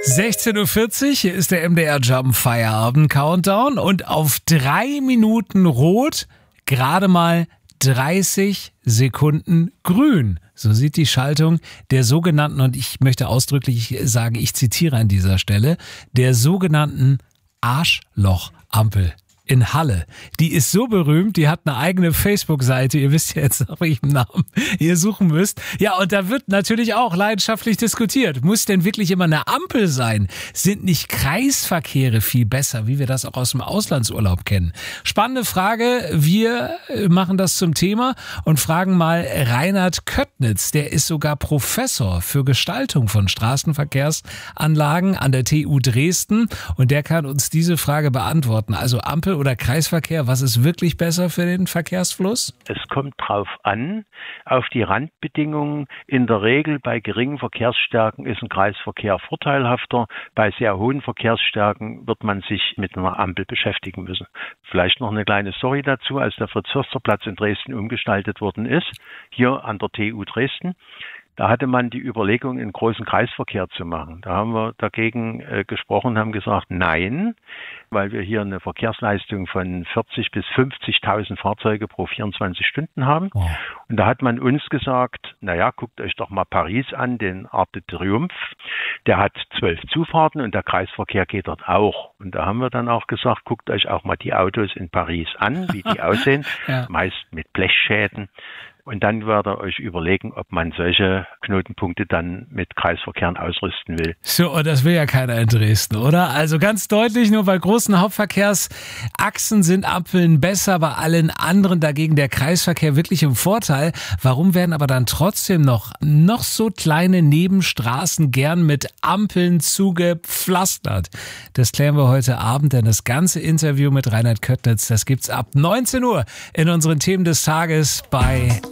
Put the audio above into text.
16:40 Uhr, hier ist der MDR Jump Feierabend Countdown und auf 3 Minuten rot gerade mal 30 Sekunden grün. So sieht die Schaltung der sogenannten, und ich möchte ausdrücklich sagen, ich zitiere an dieser Stelle, der sogenannten Arschlochampel in Halle. Die ist so berühmt, die hat eine eigene Facebook-Seite. Ihr wisst ja jetzt, nach welchem Namen ihr suchen müsst. Ja, und da wird natürlich auch leidenschaftlich diskutiert. Muss denn wirklich immer eine Ampel sein? Sind nicht Kreisverkehre viel besser, wie wir das auch aus dem Auslandsurlaub kennen? Spannende Frage. Wir machen das zum Thema und fragen mal Reinhard Köttnitz. Der ist sogar Professor für Gestaltung von Straßenverkehrsanlagen an der TU Dresden. Und der kann uns diese Frage beantworten. Also Ampel oder Kreisverkehr, was ist wirklich besser für den Verkehrsfluss? Es kommt drauf an, auf die Randbedingungen. In der Regel bei geringen Verkehrsstärken ist ein Kreisverkehr vorteilhafter. Bei sehr hohen Verkehrsstärken wird man sich mit einer Ampel beschäftigen müssen. Vielleicht noch eine kleine Story dazu, als der Fritz-Förster-Platz in Dresden umgestaltet worden ist, hier an der TU Dresden. Da hatte man die Überlegung, einen großen Kreisverkehr zu machen. Da haben wir dagegen gesprochen, haben gesagt, nein, weil wir hier eine Verkehrsleistung von 40.000 bis 50.000 Fahrzeuge pro 24 Stunden haben. Wow. Und da hat man uns gesagt, naja, guckt euch doch mal Paris an, den Arc de Triomphe. Der hat 12 Zufahrten und der Kreisverkehr geht dort auch. Und da haben wir dann auch gesagt, guckt euch auch mal die Autos in Paris an, wie die aussehen, ja. Meist mit Blechschäden. Und dann werdet ihr euch überlegen, ob man solche Knotenpunkte dann mit Kreisverkehren ausrüsten will. So, und das will ja keiner in Dresden, oder? Also ganz deutlich, nur bei großen Hauptverkehrsachsen sind Ampeln besser, bei allen anderen dagegen der Kreisverkehr wirklich im Vorteil. Warum werden aber dann trotzdem noch so kleine Nebenstraßen gern mit Ampeln zugepflastert? Das klären wir heute Abend, denn das ganze Interview mit Reinhard Köttnitz, das gibt's ab 19 Uhr in unseren Themen des Tages bei